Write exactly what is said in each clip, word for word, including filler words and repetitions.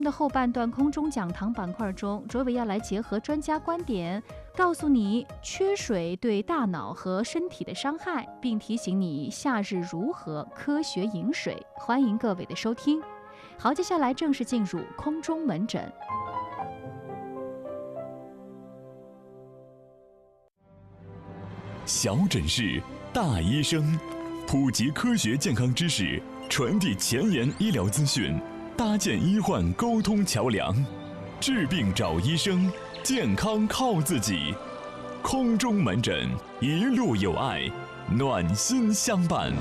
的后半段空中讲堂板块中，卓伟要来结合专家观点，告诉你缺水对大脑和身体的伤害，并提醒你夏日如何科学饮水。欢迎各位的收听。好，接下来正式进入空中门诊。 小诊室，大医生，普及科学健康知识，传递前沿医疗资讯，搭建医患沟通桥梁，治病找医生，健康靠自己。空中门诊，一路有爱，暖心相伴。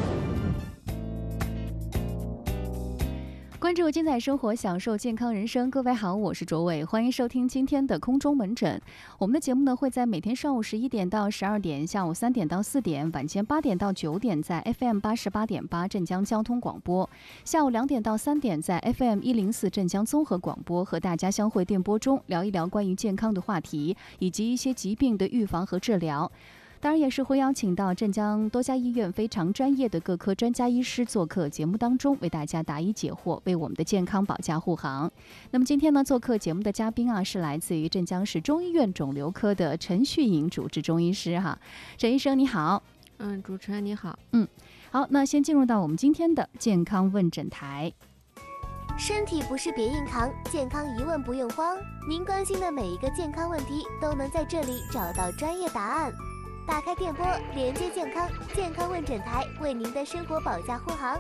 关注精彩生活，享受健康人生。各位好，我是卓伟，欢迎收听今天的空中门诊。我们的节目呢会在每天上午十一点到十二点，下午三点到四点，晚间八点到九点在 F M 八十八点八镇江交通广播，下午两点到三点在 F M 一零四镇江综合广播，和大家相会电波中，聊一聊关于健康的话题，以及一些疾病的预防和治疗。当然也是会邀请到镇江多家医院非常专业的各科专家医师做客节目当中，为大家答疑解惑，为我们的健康保驾护航。那么今天呢，做客节目的嘉宾啊，是来自于镇江市中医院肿瘤科的陈旭颖主治中医师哈。陈医生你好。 嗯，主持人你好。 嗯，好，那先进入到我们今天的健康问诊台。 身体不适别硬扛，健康疑问不用慌，您关心的每一个健康问题都能在这里找到专业答案。打开电波，连接健康，健康问诊台为您的生活保驾护航。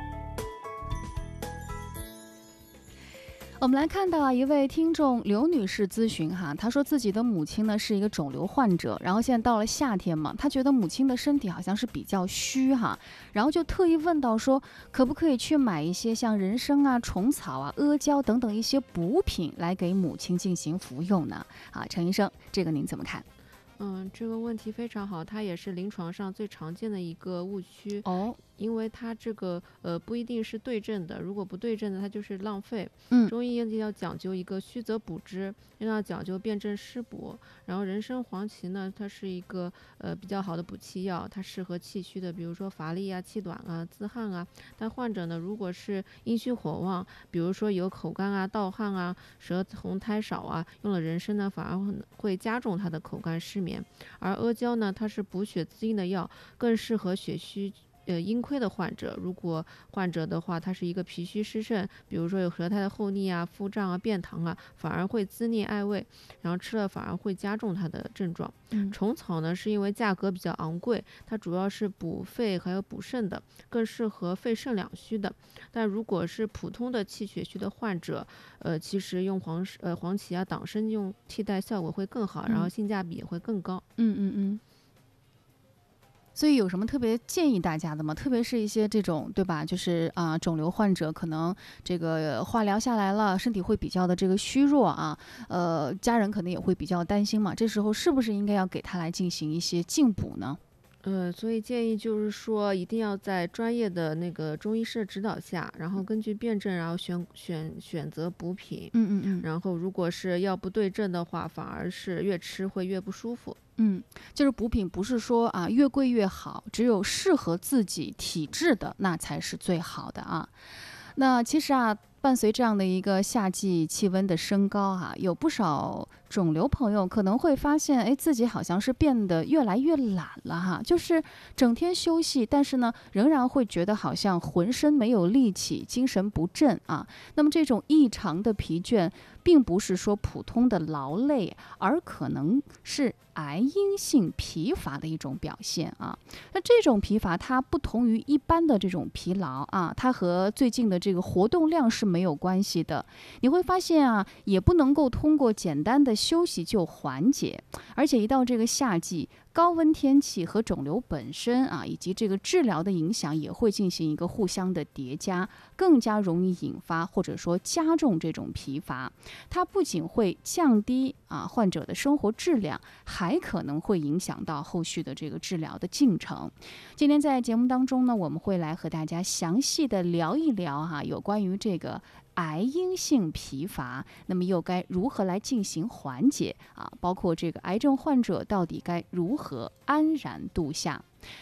我们来看到啊，一位听众刘女士咨询哈，她说自己的母亲呢是一个肿瘤患者，然后现在到了夏天嘛，她觉得母亲的身体好像是比较虚哈，然后就特意问到说，可不可以去买一些像人参啊、虫草啊、阿胶等等一些补品来给母亲进行服用呢？啊，陈医生，这个您怎么看？ 嗯，这个问题非常好，它也是临床上最常见的一个误区哦。 因为它这个呃不一定是对症的，如果不对症的，它就是浪费。 嗯， 中医要讲究一个虚则补之，要讲究辨证施补。然后人参、黄芪呢，它是一个呃比较好的补气药，它适合气虚的，比如说乏力啊、气短啊、自汗啊。但患者呢，如果是阴虚火旺，比如说有口干啊、盗汗啊、舌红苔少啊，用了人参呢，反而会加重他的口干失眠。而阿胶呢，它是补血滋阴的药，更适合血虚呃阴亏的患者。如果患者的话，他是一个脾虚湿盛，比如说有舌苔的厚腻啊、腹胀啊、便溏啊，反而会滋腻艾味，然后吃了反而会加重他的症状。 嗯， 虫草呢，是因为价格比较昂贵，它主要是补肺还有补肾的，更适合肺肾两虚的。但如果是普通的气血虚的患者，呃，其实用黄呃黄芪啊、党参用替代效果会更好，然后性价比也会更高。 嗯嗯嗯。所以有什么特别建议大家的吗？特别是一些这种对吧，就是啊、呃，肿瘤患者可能这个化疗下来了，身体会比较的这个虚弱啊，呃，家人可能也会比较担心嘛。这时候是不是应该要给他来进行一些进补呢？ 呃，所以建议就是说，一定要在专业的那个中医师的指导下，然后根据辨证，然后选选选择补品。 嗯嗯嗯。 然后如果是药不对症的话，反而是越吃会越不舒服。 嗯，就是补品不是说啊越贵越好，只有适合自己体质的那才是最好的啊。那其实啊，伴随这样的一个夏季气温的升高哈、啊，有不少肿瘤朋友可能会发现，哎，自己好像是变得越来越懒了哈，就是整天休息，但是呢，仍然会觉得好像浑身没有力气，精神不振啊。那么这种异常的疲倦，并不是说普通的劳累，而可能是癌因性疲乏的一种表现啊。那这种疲乏它不同于一般的这种疲劳啊，它和最近的这个活动量是没有关系的。你会发现啊，也不能够通过简单的休息就缓解，而且一到这个夏季，高温天气和肿瘤本身啊，以及这个治疗的影响也会进行一个互相的叠加，更加容易引发或者说加重这种疲乏。它不仅会降低啊患者的生活质量，还可能会影响到后续的这个治疗的进程。今天在节目当中呢，我们会来和大家详细的聊一聊哈、啊，有关于这个癌因性疲乏，那么又该如何来进行缓解啊？包括这个癌症患者到底该如何安然度夏？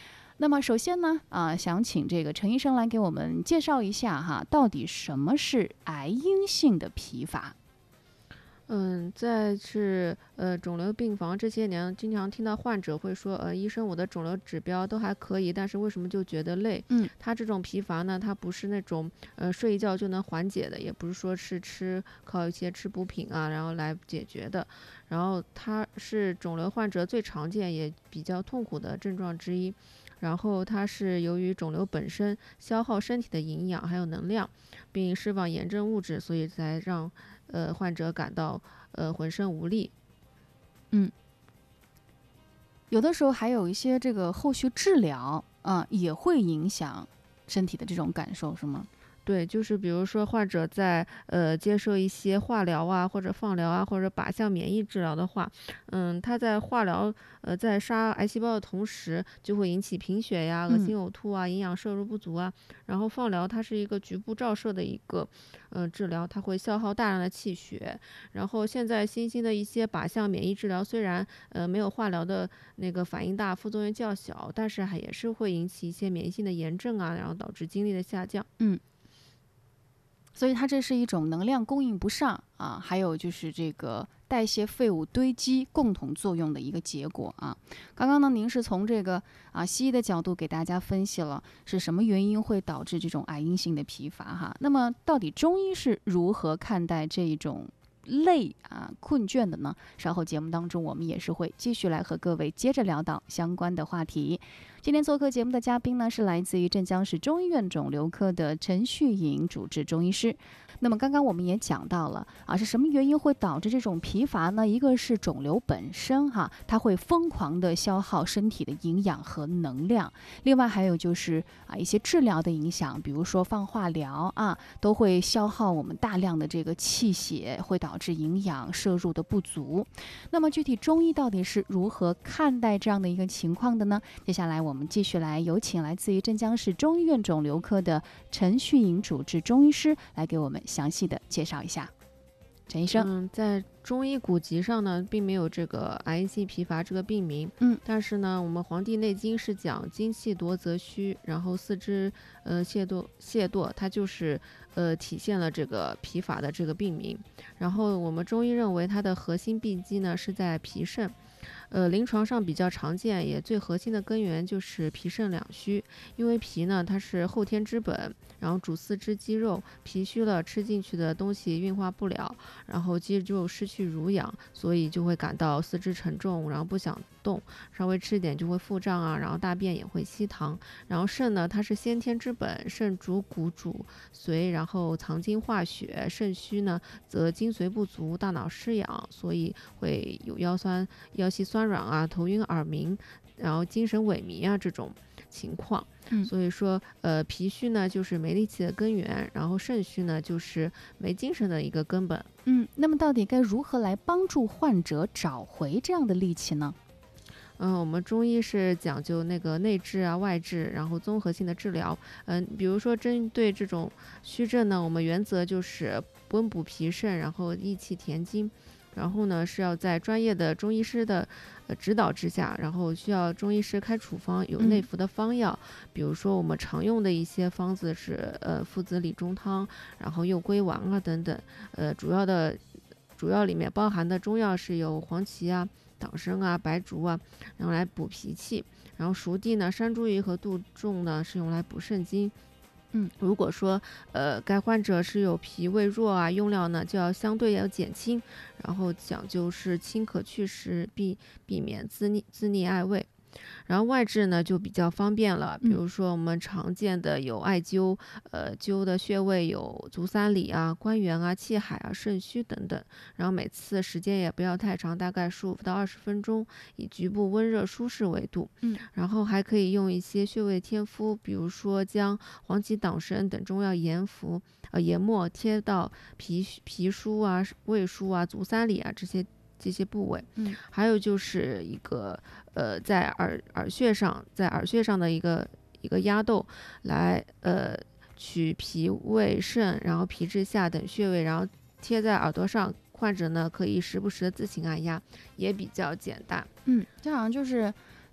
那么首先呢，啊，想请这个陈医生来给我们介绍一下哈，到底什么是癌因性的疲乏？ 嗯，再是呃肿瘤病房这些年，经常听到患者会说，呃，医生，我的肿瘤指标都还可以，但是为什么就觉得累？ 嗯， 他这种疲乏呢，他不是那种呃睡一觉就能缓解的，也不是说是吃靠一些吃补品啊，然后来解决的。然后它是肿瘤患者最常见也比较痛苦的症状之一。然后它是由于肿瘤本身消耗身体的营养还有能量，并释放炎症物质，所以才让呃患者感到呃浑身无力。 嗯，有的时候还有一些这个后续治疗啊，也会影响身体的这种感受，是吗？ 对，就是比如说患者在呃接受一些化疗啊，或者放疗啊，或者靶向免疫治疗的话，嗯，他在化疗呃在杀癌细胞的同时，就会引起贫血呀、恶心嗯呕吐啊、营养摄入不足啊。然后放疗它是一个局部照射的一个呃治疗，它会消耗大量的气血。然后现在新兴的一些靶向免疫治疗，虽然呃没有化疗的那个反应大、副作用较小，但是还也是会引起一些免疫性的炎症啊，然后导致精力的下降。 嗯。所以它这是一种能量供应不上啊，还有就是这个代谢废物堆积共同作用的一个结果啊。刚刚呢，您是从这个啊西医的角度给大家分析了是什么原因会导致这种癌因性的疲乏哈。那么到底中医是如何看待这一种累啊困倦的呢？稍后节目当中我们也是会继续来和各位接着聊到相关的话题。今天做客节目的嘉宾呢，是来自于镇江市中医院肿瘤科的陈旭颖主治中医师。那么刚刚我们也讲到了啊，是什么原因会导致这种疲乏呢？一个是肿瘤本身哈，它会疯狂的消耗身体的营养和能量。另外还有就是啊一些治疗的影响，比如说放化疗啊，都会消耗我们大量的这个气血，会导致营养摄入的不足。那么具体中医到底是如何看待这样的一个情况的呢？接下来我们继续来有请来自于镇江市中医院肿瘤科的陈旭颖主治中医师来给我们详细的介绍一下。陈医生， 嗯，在中医古籍上呢，并没有这个癌因性疲乏这个病名。 嗯， 但是呢，我们《黄帝内经》是讲精气夺则虚，然后四肢呃懈惰懈惰，它就是呃体现了这个疲乏的这个病名。然后我们中医认为它的核心病机呢是在脾肾。呃，临床上比较常见，也最核心的根源就是脾肾两虚。因为脾呢，它是后天之本，然后主四肢肌肉，脾虚了，吃进去的东西运化不了，然后肌肉失去濡养，所以就会感到四肢沉重，然后不想动，稍微吃一点就会腹胀啊，然后大便也会稀溏。然后肾呢，它是先天之本，肾主骨主髓，然后藏精化血，肾虚呢则精髓不足，大脑失养，所以会有腰酸、腰膝酸软啊、头晕耳鸣，然后精神萎靡啊这种情况。 嗯， 所以说，呃，脾虚呢就是没力气的根源，然后肾虚呢就是没精神的一个根本。 嗯，那么到底该如何来帮助患者找回这样的力气呢？ 嗯，我们中医是讲究那个内治啊、外治，然后综合性的治疗。嗯，比如说针对这种虚症呢，我们原则就是温补脾肾，然后益气填精。然后呢，是要在专业的中医师的呃指导之下，然后需要中医师开处方，有内服的方药。嗯、比如说我们常用的一些方子是呃附子理中汤，然后右归丸啊等等。呃，主要的主要里面包含的中药是有黄芪啊、党参啊、白术啊，然后来补脾气。然后熟地呢、山茱萸和杜仲呢是用来补肾精。 嗯， 如果说呃该患者是有脾胃弱啊，用料呢就要相对要减轻，然后讲究是清可去湿，避避免滋腻滋腻碍味。然后外治呢就比较方便了，比如说我们常见的有艾灸，呃灸的穴位有足三里啊、关元啊、气海啊、肾虚等等。然后每次时间也不要太长，大概十五到二十分钟，以局部温热舒适为度。 嗯， 然后还可以用一些穴位贴敷，比如说将黄芪、党参等中药研服，呃研末贴到脾脾腧啊、胃腧啊、足三里啊这些。这些部位， 嗯， 还有就是一个呃，在耳耳穴上，在耳穴上的一个一个压豆，来呃取脾胃肾，然后脾志下等穴位，然后贴在耳朵上，患者呢可以时不时的自行按压，也比较简单。 嗯，这好像就是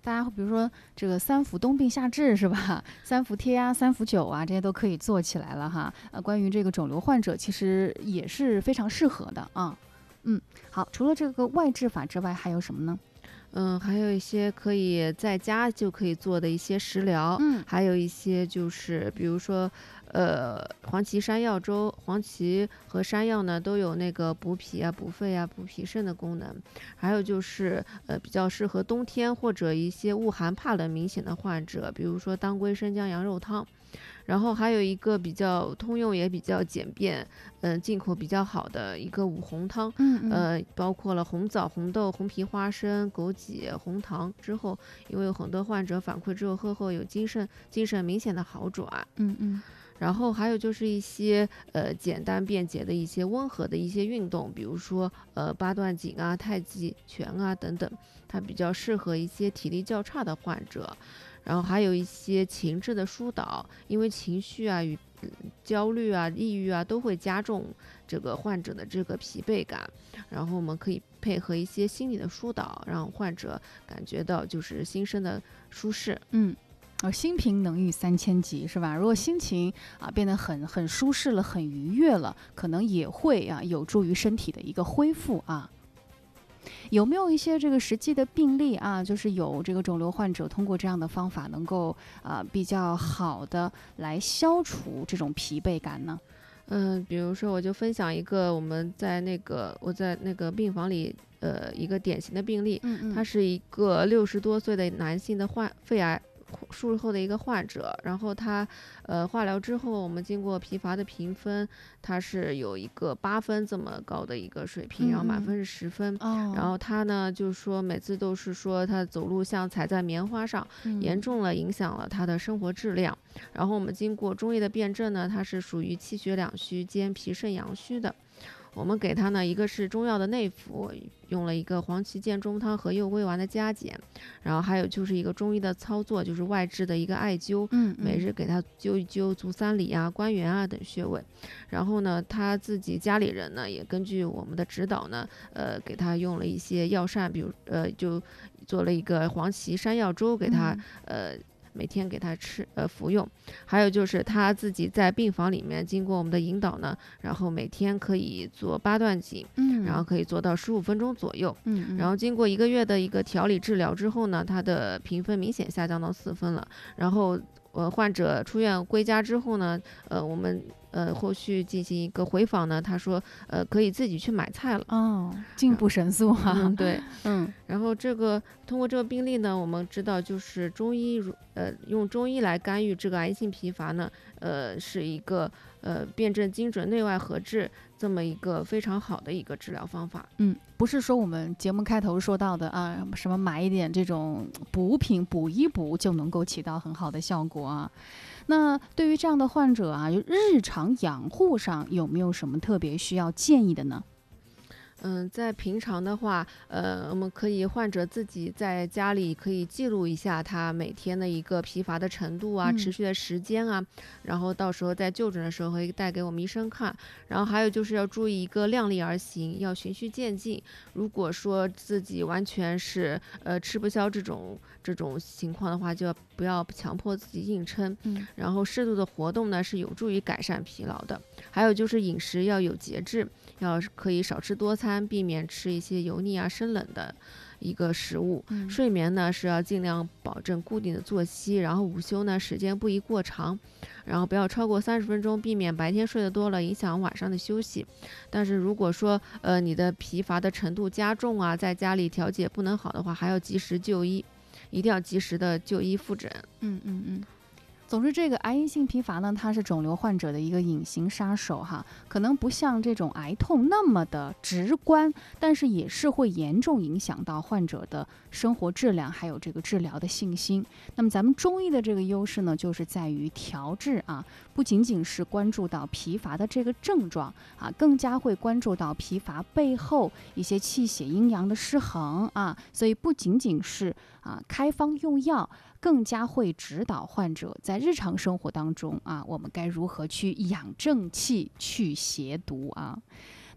大家比如说这个三伏冬病夏治是吧？三伏贴啊、三伏灸啊，这些都可以做起来了哈。呃，关于这个肿瘤患者，其实也是非常适合的啊。嗯，好，除了这个外治法之外，还有什么呢？ 嗯，还有一些可以在家就可以做的一些食疗， 嗯还有一些就是比如说，呃，黄芪山药粥，黄芪和山药呢都有那个补脾啊、补肺啊、补脾肾的功能。还有就是呃，比较适合冬天或者一些恶寒怕冷明显的患者，比如说当归生姜羊肉汤。然后还有一个比较通用也比较简便，嗯、呃，进口比较好的一个五红汤， 嗯嗯呃，包括了红枣、红豆、红皮、花生、枸杞、红糖。之后，因为有很多患者反馈之后喝后有精神精神明显的好转。 嗯嗯然后还有就是一些呃简单便捷的一些温和的一些运动，比如说呃八段锦啊、太极拳啊等等，它比较适合一些体力较差的患者。然后还有一些情志的疏导，因为情绪啊与、嗯焦虑啊、抑郁啊都会加重这个患者的这个疲惫感。然后我们可以配合一些心理的疏导，让患者感觉到就是心身的舒适。 嗯。呃，心平能御三千疾是吧？如果心情啊变得很很舒适了，很愉悦了，可能也会啊有助于身体的一个恢复啊。有没有一些这个实际的病例啊，就是有这个肿瘤患者通过这样的方法能够啊比较好的来消除这种疲惫感呢？ 嗯，比如说我就分享一个我们在那个我在那个病房里呃一个典型的病例， 嗯嗯， 他是一个六十多岁的男性的患肺癌术后的一个患者。然后他呃化疗之后，我们经过疲乏的评分，他是有一个八分这么高的一个水平，然后满分是十分。 哦， 然后他呢就是说每次都是说他走路像踩在棉花上，严嗯重了影响了他的生活质量。然后我们经过中医的辩证呢，他是属于气血两虚兼脾肾阳虚的。我们给他呢，一个是中药的内服，用了一个黄芪健中汤和右归丸的加减，然后还有就是一个中医的操作，就是外治的一个艾灸， 嗯每日给他灸一灸足三里啊、关元啊等穴位。然后呢，他自己家里人呢，也根据我们的指导呢，呃，给他用了一些药膳，比如呃，就做了一个黄芪山药粥给他， 嗯呃。每天给他吃呃服用。还有就是他自己在病房里面经过我们的引导呢，然后每天可以做八段锦， 嗯， 然后可以做到十五分钟左右。 嗯嗯， 然后经过一个月的一个调理治疗之后呢，他的评分明显下降到四分了。然后呃患者出院归家之后呢，呃我们呃后续进行一个回访呢，他说呃可以自己去买菜了。 哦，进步神速哈、 嗯，对。 嗯然后这个通过这个病例呢，我们知道就是中医如呃用中医来干预这个癌性疲乏呢，呃是一个呃辩证精准、内外合治这么一个非常好的一个治疗方法。 嗯，不是说我们节目开头说到的啊，什么买一点这种补品补一补就能够起到很好的效果啊。那对于这样的患者啊，就日常养护上有没有什么特别需要建议的呢？ 嗯，在平常的话，呃，我们可以患者自己在家里可以记录一下他每天的一个疲乏的程度啊， 嗯持续的时间啊，然后到时候在就诊的时候会带给我们医生看。然后还有就是要注意一个量力而行，要循序渐进。如果说自己完全是呃吃不消这种这种情况的话，就要不要强迫自己硬撑。 嗯然后适度的活动呢是有助于改善疲劳的。还有就是饮食要有节制，要可以少吃多餐，避免吃一些油腻啊、生冷的一个食物。 嗯睡眠呢是要尽量保证固定的作息，然后午休呢时间不宜过长，然后不要超过三十分钟，避免白天睡得多了影响晚上的休息。但是如果说呃你的疲乏的程度加重啊，在家里调节不能好的话，还要及时就医，一定要及时的就医复诊。 嗯嗯嗯。总之，这个癌因性疲乏呢，它是肿瘤患者的一个隐形杀手哈，可能不像这种癌痛那么的直观，但是也是会严重影响到患者的生活质量，还有这个治疗的信心。那么咱们中医的这个优势呢，就是在于调治啊，不仅仅是关注到疲乏的这个症状啊，更加会关注到疲乏背后一些气血阴阳的失衡啊，所以不仅仅是啊开方用药，更加会指导患者在日常生活当中啊，我们该如何去养正气、去邪毒啊。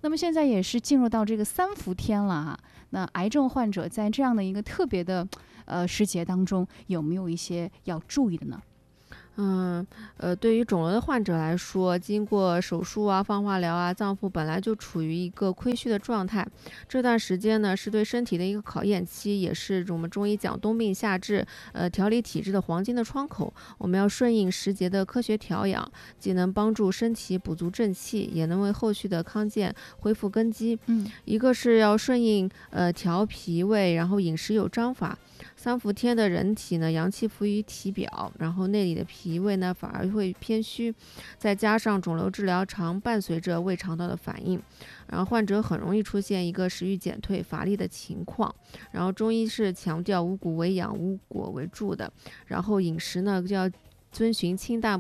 那么现在也是进入到这个三伏天了哈，那癌症患者在这样的一个特别的呃时节当中，有没有一些要注意的呢？ 嗯，呃，对于肿瘤的患者来说，经过手术啊、放化疗啊，脏腑本来就处于一个亏虚的状态，这段时间呢是对身体的一个考验期，也是我们中医讲冬病夏治，呃，调理体质的黄金的窗口。我们要顺应时节的科学调养，既能帮助身体补足正气，也能为后续的康健恢复根基。 嗯， 一个是要顺应呃调脾胃，然后饮食有章法。三伏天的人体呢，阳气浮于体表，然后内里的脾胃呢反而会偏虚，再加上肿瘤治疗常伴随着胃肠道的反应，然后患者很容易出现一个食欲减退、乏力的情况。然后中医是强调五谷为养、五果为助的，然后饮食呢就要遵循清淡